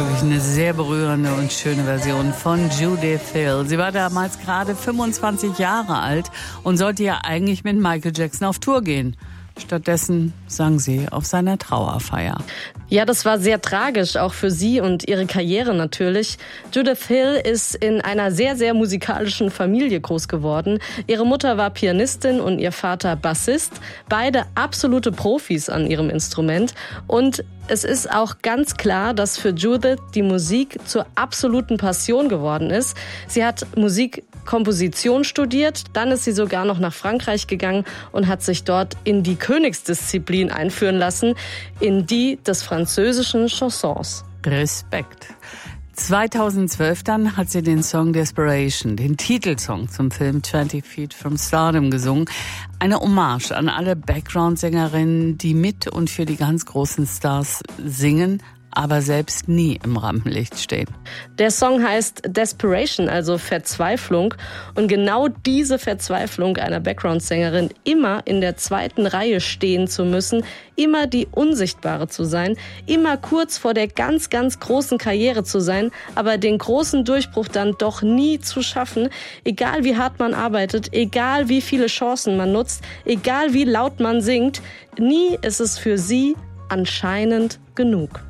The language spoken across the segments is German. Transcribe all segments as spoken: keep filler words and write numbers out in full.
wirklich eine sehr berührende und schöne Version von Judith Hill. Sie war damals gerade fünfundzwanzig Jahre alt und sollte ja eigentlich mit Michael Jackson auf Tour gehen. Stattdessen sang sie auf seiner Trauerfeier. Ja, das war sehr tragisch, auch für sie und ihre Karriere natürlich. Judith Hill ist in einer sehr, sehr musikalischen Familie groß geworden. Ihre Mutter war Pianistin und ihr Vater Bassist. Beide absolute Profis an ihrem Instrument. Und es ist auch ganz klar, dass für Judith die Musik zur absoluten Passion geworden ist. Sie hat Musikkomposition studiert, dann ist sie sogar noch nach Frankreich gegangen und hat sich dort in die Königsdisziplin einführen lassen, in die des französischen Chansons. Respekt. zweitausendzwölf dann hat sie den Song Desperation, den Titelsong zum Film twenty Feet from Stardom gesungen. Eine Hommage an alle Background-Sängerinnen, die mit und für die ganz großen Stars singen, aber selbst nie im Rampenlicht stehen. Der Song heißt Desperation, also Verzweiflung. Und genau diese Verzweiflung einer Background-Sängerin, immer in der zweiten Reihe stehen zu müssen, immer die Unsichtbare zu sein, immer kurz vor der ganz, ganz großen Karriere zu sein, aber den großen Durchbruch dann doch nie zu schaffen, egal wie hart man arbeitet, egal wie viele Chancen man nutzt, egal wie laut man singt, nie ist es für sie anscheinend genug.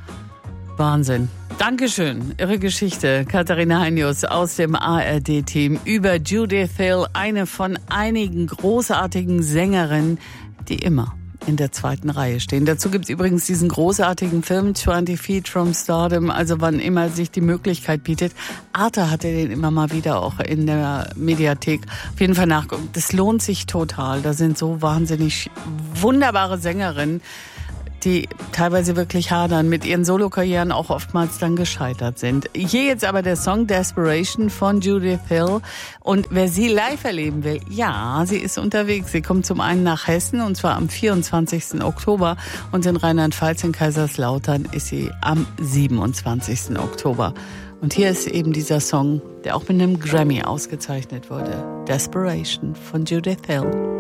Wahnsinn. Dankeschön. Irre Geschichte. Katharina Heinius aus dem A R D-Team über Judith Hill, eine von einigen großartigen Sängerinnen, die immer in der zweiten Reihe stehen. Dazu gibt es übrigens diesen großartigen Film twenty Feet from Stardom, also wann immer sich die Möglichkeit bietet. Arte hatte den immer mal wieder auch in der Mediathek. Auf jeden Fall nachgucken. Das lohnt sich total. Da sind so wahnsinnig wunderbare Sängerinnen, die teilweise wirklich hadern, mit ihren Solokarrieren auch oftmals dann gescheitert sind. Hier jetzt aber der Song Desperation von Judith Hill. Und wer sie live erleben will, ja, sie ist unterwegs. Sie kommt zum einen nach Hessen, und zwar am vierundzwanzigsten Oktober. Und in Rheinland-Pfalz in Kaiserslautern ist sie am siebenundzwanzigsten Oktober. Und hier ist eben dieser Song, der auch mit einem Grammy ausgezeichnet wurde. Desperation von Judith Hill.